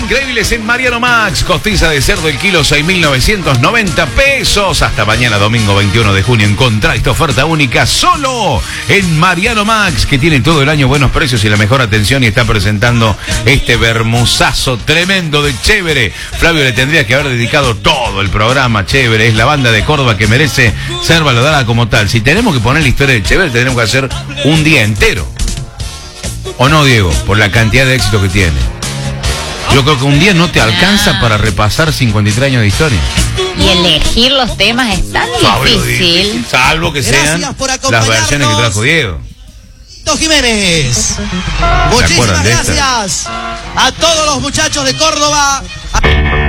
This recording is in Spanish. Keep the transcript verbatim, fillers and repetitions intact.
increíbles en Mariano Max. Costilla de cerdo el kilo seis mil novecientos noventa pesos. Hasta mañana domingo veintiuno de junio encontrá esta oferta única solo en Mariano Max, que tiene todo el año buenos precios y la mejor atención, y está presentando este bermuzazo tremendo de Chévere. Flavio le tendría que haber dedicado todo el programa. Chévere es la banda de Córdoba que merece ser valorada como tal. Si tenemos que poner la historia de Chévere, tenemos que hacer un día entero. ¿O no, Diego? Por la cantidad de éxito que tiene. Yo creo que un día no te alcanza para repasar cincuenta y tres años de historia. Y elegir los temas es tan difícil. Salvo que sean las versiones que trajo Diego. Jiménez. Muchísimas gracias a todos los muchachos de Córdoba.